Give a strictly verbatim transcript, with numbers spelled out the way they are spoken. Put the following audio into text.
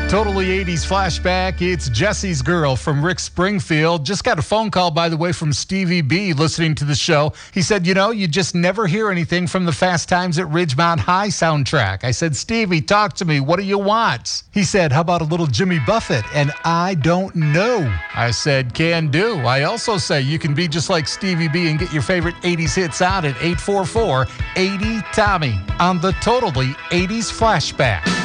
Totally eighties flashback. It's Jesse's Girl from Rick Springfield. Just got a phone call, by the way, from Stevie B listening to the show. He said, you know, you just never hear anything from the Fast Times at Ridgemont High soundtrack. I said, Stevie, talk to me. What do you want? He said, how about a little Jimmy Buffett? And I don't know. I said, can do. I also say you can be just like Stevie B and get your favorite eighties hits out at eight four four, eighty, Tommy on the Totally eighties Flashback.